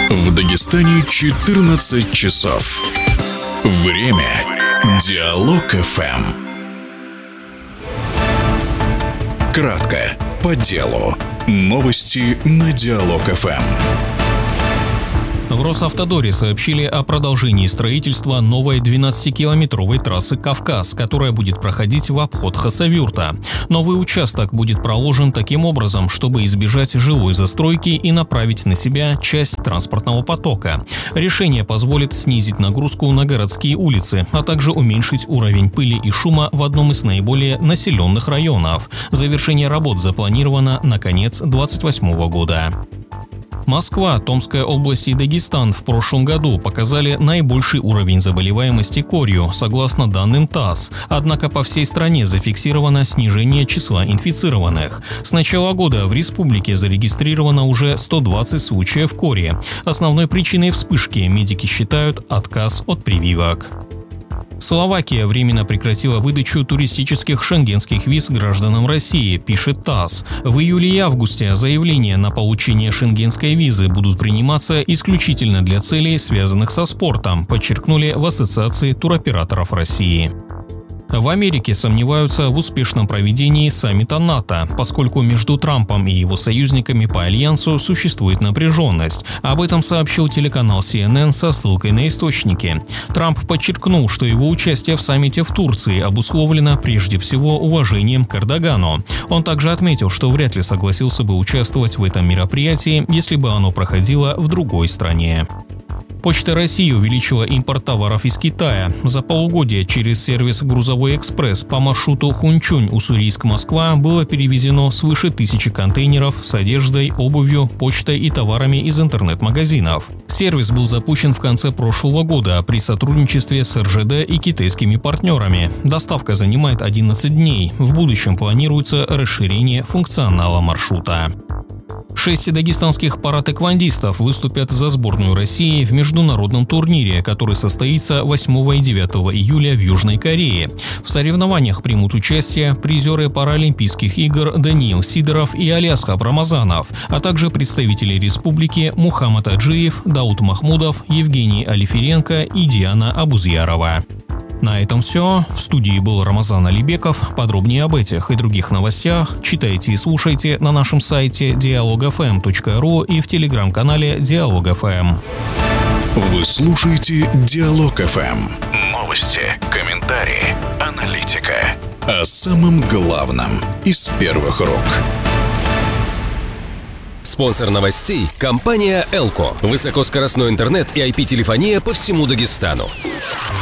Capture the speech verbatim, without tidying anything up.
В Дагестане четырнадцать часов. Время Диалог эф эм. Кратко, по делу. Новости на Диалог эф эм. В Росавтодоре сообщили о продолжении строительства новой двенадцатикилометровой трассы «Кавказ», которая будет проходить в обход Хасавюрта. Новый участок будет проложен таким образом, чтобы избежать жилой застройки и направить на себя часть транспортного потока. Решение позволит снизить нагрузку на городские улицы, а также уменьшить уровень пыли и шума в одном из наиболее населенных районов. Завершение работ запланировано на конец две тысячи двадцать восьмого года. Москва, Томская область и Дагестан в прошлом году показали наибольший уровень заболеваемости корью, согласно данным ТАСС. Однако по всей стране зафиксировано снижение числа инфицированных. С начала года в республике зарегистрировано уже сто двадцать случаев кори. Основной причиной вспышки медики считают отказ от прививок. Словакия временно прекратила выдачу туристических шенгенских виз гражданам России, пишет ТАСС. В июле и августе заявления на получение шенгенской визы будут приниматься исключительно для целей, связанных со спортом, подчеркнули в Ассоциации туроператоров России. В Америке сомневаются в успешном проведении саммита НАТО, поскольку между Трампом и его союзниками по альянсу существует напряженность. Об этом сообщил телеканал си эн эн со ссылкой на источники. Трамп подчеркнул, что его участие в саммите в Турции обусловлено прежде всего уважением к Эрдогану. Он также отметил, что вряд ли согласился бы участвовать в этом мероприятии, если бы оно проходило в другой стране. Почта России увеличила импорт товаров из Китая. За полугодие через сервис «Грузовой экспресс» по маршруту Хунчунь-Уссурийск-Москва было перевезено свыше тысячи контейнеров с одеждой, обувью, почтой и товарами из интернет-магазинов. Сервис был запущен в конце прошлого года при сотрудничестве с эр жэ дэ и китайскими партнерами. Доставка занимает одиннадцать дней. В будущем планируется расширение функционала маршрута. Шесть дагестанских паратэквондистов выступят за сборную России в международном турнире, который состоится восьмого и девятого июля в Южной Корее. В соревнованиях примут участие призеры Паралимпийских игр Даниил Сидоров и Алиасхаб Рамазанов, а также представители республики Мухаммад Аджиев, Дауд Махмудов, Евгений Алиференко и Диана Абузьярова. На этом все. В студии был Рамазан Алибеков. Подробнее об этих и других новостях читайте и слушайте на нашем сайте диалог эф эм точка ру и в телеграм-канале Диалог эф эм. Вы слушаете Диалог эф эм. Новости, комментарии, аналитика. О самом главном из первых рук. Спонсор новостей – компания Элко. Высокоскоростной интернет и ай пи-телефония по всему Дагестану.